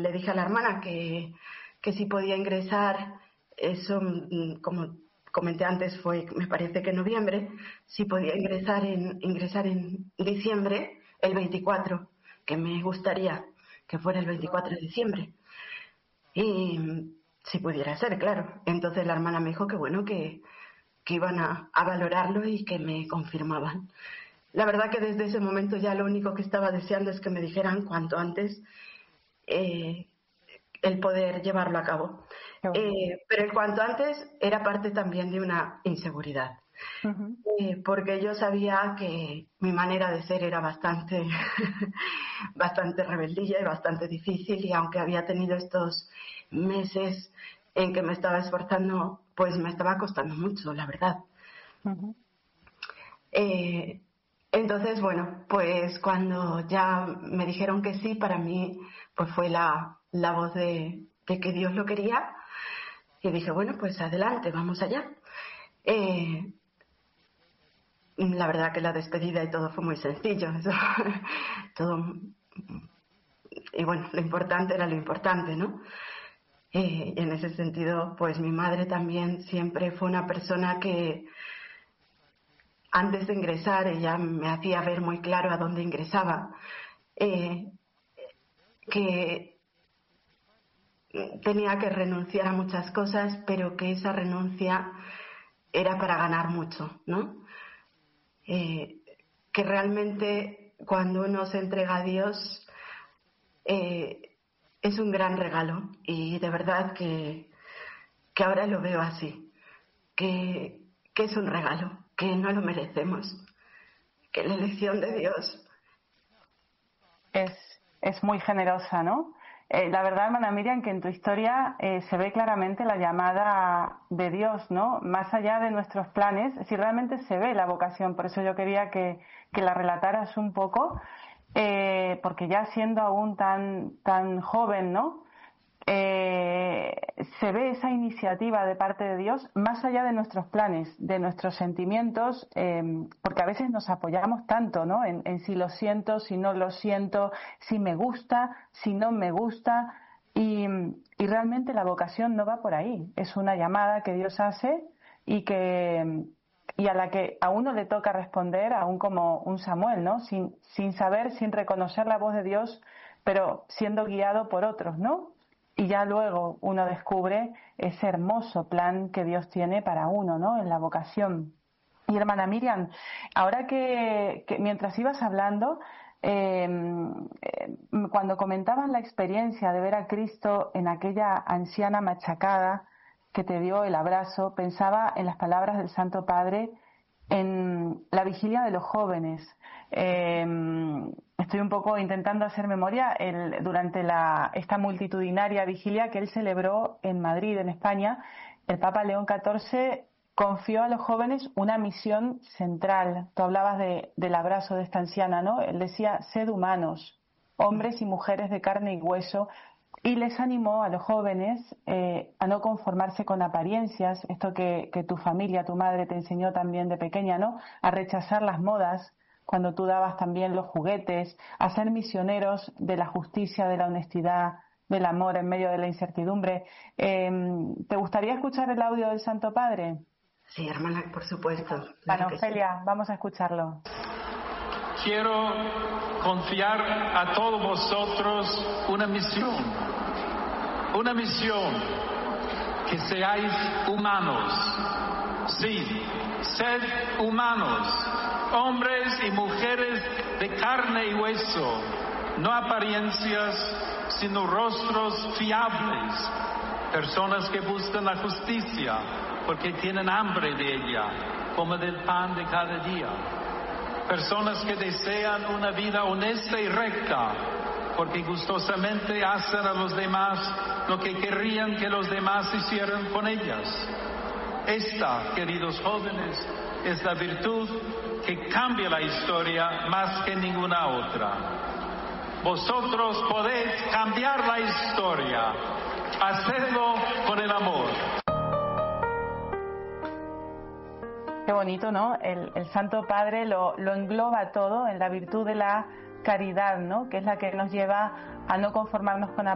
le dije a la hermana que si podía ingresar, eso, como comenté antes, me parece que en noviembre, si podía ingresar en diciembre, el 24, que me gustaría que fuera el 24 de diciembre. Y si pudiera ser, claro. Entonces la hermana me dijo que bueno, que iban a valorarlo y que me confirmaban. La verdad que desde ese momento ya lo único que estaba deseando es que me dijeran cuanto antes el poder llevarlo a cabo. Pero el cuanto antes era parte también de una inseguridad. Uh-huh. Porque yo sabía que mi manera de ser era bastante bastante rebeldilla y bastante difícil, y aunque había tenido estos meses en que me estaba esforzando, pues me estaba costando mucho, la verdad. Uh-huh. Entonces, bueno, pues cuando ya me dijeron que sí, para mí pues fue la voz de que Dios lo quería, y dije, bueno, pues adelante, vamos allá. La verdad que la despedida y todo fue muy sencillo. Todo, y bueno, lo importante era lo importante, ¿no? En ese sentido, pues mi madre también siempre fue una persona que antes de ingresar ella me hacía ver muy claro a dónde ingresaba, que tenía que renunciar a muchas cosas, pero que esa renuncia era para ganar mucho, ¿no? Que realmente cuando uno se entrega a Dios es un gran regalo, y de verdad que ahora lo veo así, que es un regalo, que no lo merecemos, que la elección de Dios es muy generosa, ¿no? La verdad, hermana Miriam, que en tu historia se ve claramente la llamada de Dios, ¿no? Más allá de nuestros planes, si realmente se ve la vocación. Por eso yo quería que la relataras un poco, porque ya siendo aún tan joven, ¿no? Se ve esa iniciativa de parte de Dios más allá de nuestros planes, de nuestros sentimientos, porque a veces nos apoyamos tanto, ¿no? En si lo siento, si no lo siento, si me gusta, si no me gusta, y realmente la vocación no va por ahí. Es una llamada que Dios hace y a la que a uno le toca responder, aún como un Samuel, ¿no? Sin saber, sin reconocer la voz de Dios, pero siendo guiado por otros, ¿no? Y ya luego uno descubre ese hermoso plan que Dios tiene para uno, ¿no? En la vocación. Y hermana Miriam, ahora que mientras ibas hablando, cuando comentabas la experiencia de ver a Cristo en aquella anciana machacada que te dio el abrazo, pensaba en las palabras del Santo Padre en la vigilia de los jóvenes. Estoy un poco intentando hacer memoria durante esta multitudinaria vigilia que él celebró en Madrid, en España. El Papa León XIV confió a los jóvenes una misión central. Tú hablabas del abrazo de esta anciana, ¿no? Él decía, sed humanos, hombres y mujeres de carne y hueso, y les animó a los jóvenes a no conformarse con apariencias, esto que tu familia, tu madre te enseñó también de pequeña, ¿no? A rechazar las modas, cuando tú dabas también los juguetes, a ser misioneros de la justicia, de la honestidad, del amor en medio de la incertidumbre. ¿Te gustaría escuchar el audio del Santo Padre? Sí, hermana, por supuesto. Bueno, Ofelia, vamos a escucharlo. Quiero confiar a todos vosotros una misión, que seáis humanos. Sí, sed humanos, hombres y mujeres de carne y hueso, no apariencias, sino rostros fiables, personas que buscan la justicia porque tienen hambre de ella, como del pan de cada día. Personas que desean una vida honesta y recta, porque gustosamente hacen a los demás lo que querrían que los demás hicieran con ellas. Esta, queridos jóvenes, es la virtud que cambia la historia más que ninguna otra. Vosotros podéis cambiar la historia, hacedlo con el amor. Qué bonito, ¿no? El Santo Padre lo engloba todo en la virtud de la caridad, ¿no? Que es la que nos lleva a no conformarnos con